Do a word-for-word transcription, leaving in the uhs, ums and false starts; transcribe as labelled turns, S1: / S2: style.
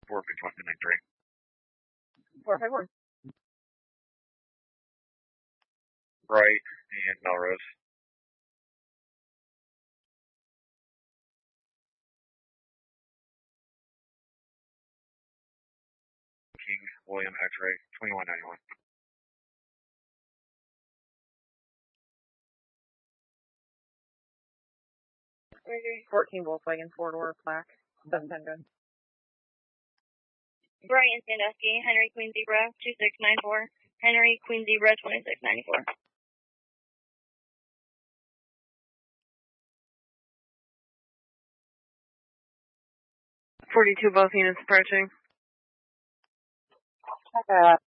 S1: four five one nine three.
S2: four five one.
S1: Bright and Melrose. King William X-ray twenty-one ninety-one.
S2: fourteen Volkswagen four door plaque. Seven ten gun.
S3: Brian Sandusky, Henry Queen Zebra two six nine four. Henry Queen Zebra twenty-six ninety-four.
S4: forty-two, both units approaching.
S2: Uh,